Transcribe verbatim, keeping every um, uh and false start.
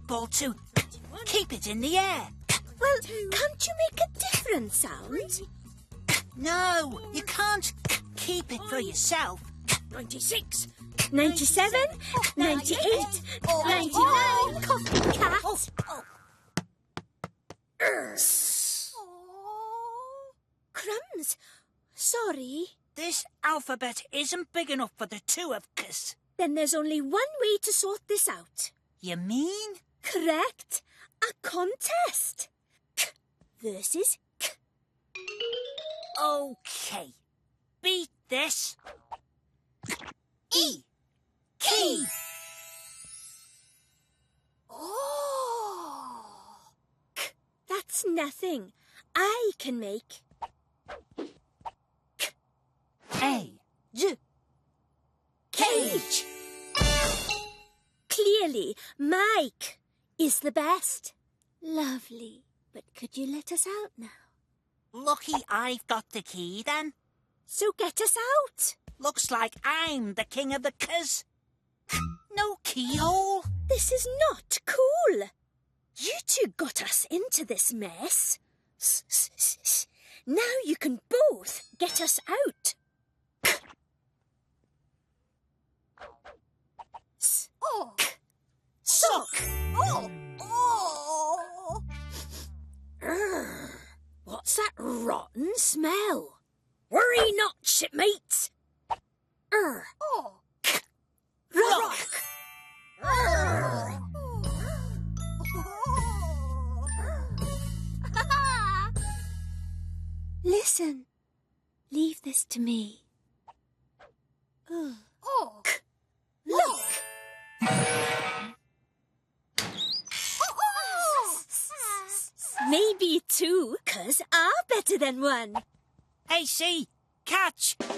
ball to keep it in the air. Well, can't you make a different sound? No, you can't keep it for yourself. Ninety-six. Ninety-seven, ninety-eight, ninety-nine. Copycat. Oh, oh. Crumbs. Sorry. This alphabet isn't big enough for the two of us. Then there's only one way to sort this out. You mean? Correct. A contest. K versus K. Okay. Beat this. E. Key. Oh. K. That's nothing. I can make K. A. J. Cage. Clearly, Mike is the best. Lovely. But could you let us out now? Lucky I've got the key then. So get us out. Looks like I'm the king of the cuz. No keyhole. This is not cool. You two got us into this mess. Now you can both get us out. Oh. Sock. Oh. Oh. Urgh. What's that rotten smell? Worry not, shipmates. Urgh. Oh. Rock. Urgh. Listen. Leave this to me. Ugh. Oh. Look. Maybe two, 'cause are better than one. Hey, see, catch.